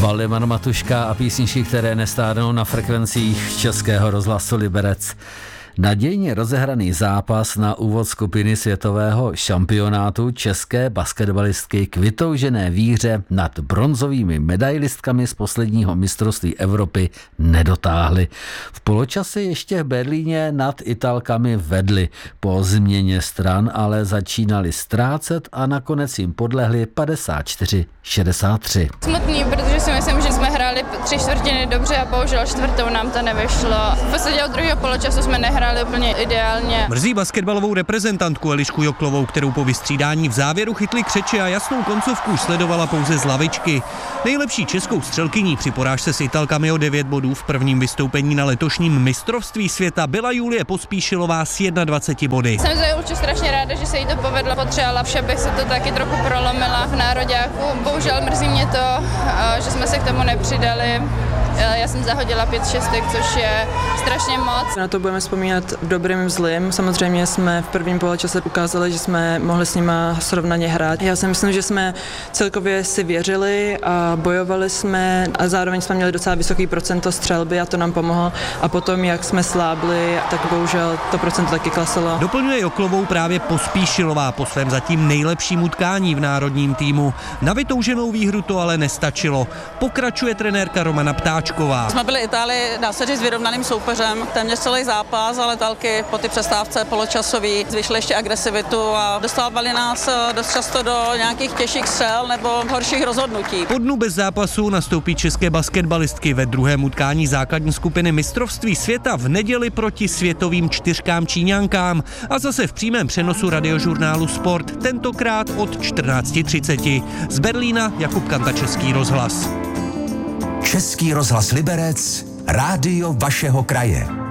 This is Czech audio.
Valdemar Matuška a písničky, které nestárnou na frekvencích Českého rozhlasu Liberec. Nadějně rozehraný zápas na úvod skupiny světového šampionátu české basketbalistky k vytoužené výhře nad bronzovými medailistkami z posledního mistrovství Evropy nedotáhly. V poločase ještě v Berlíně nad Italkami vedly. Po změně stran ale začínali ztrácet a nakonec jim podlehli 54-63. Smutný, protože si myslím, že jsme hráli 3/4 dobře a bohužel čtvrtou nám to nevyšlo. V podstatě od druhého poločasu jsme nehráli úplně ideálně. Mrzí basketbalovou reprezentantku Elišku Joklovou, kterou po vystřídání v závěru chytli křeče a jasnou koncovku už sledovala pouze z lavičky. Nejlepší českou střelkyní při porážce s Italkami o 9 bodů v prvním vystoupení na letošním mistrovství světa byla Julie Pospíšilová s 21 body. Jsem za Julču strašně ráda, že se jí to povedlo. Potřebovala vše, bych se to taky trochu prolomila v nároďáku. Bohužel mrzí mě to, že jsme se k tomu nepřidali. Já jsem zahodila 5 šestek, což je strašně moc. Na to budeme vzpomínat v dobrým i zlým. Samozřejmě jsme v prvním poločase ukázali, že jsme mohli s nima srovnaně hrát. Já si myslím, že jsme celkově si věřili a bojovali jsme a zároveň jsme měli docela vysoký procento střelby a to nám pomohlo. A potom, jak jsme slábli, tak bohužel to procento taky klesalo. Doplňuje Joklovou právě Pospíšilová po svém zatím nejlepším utkání v národním týmu. Na vytouženou výhru to ale nestačilo. Pokračuje trenérka Romana Ptáčková. Jsme byli Itálii, dá se říct, vyrovnaným soupeřem. Téměř celý zápas, ale Italky po ty přestávce poločasový zvyšly ještě agresivitu a dostávali nás dost často do nějakých těžších střel nebo horších rozhodnutí. Po dnu bez zápasu nastoupí české basketbalistky ve druhém utkání základní skupiny mistrovství světa v neděli proti světovým čtyřkám Číňankám a zase v přímém přenosu radiožurnálu Sport, tentokrát od 14:30. Z Berlína Jakub Kanta, Český rozhlas. Český rozhlas Liberec, rádio vašeho kraje.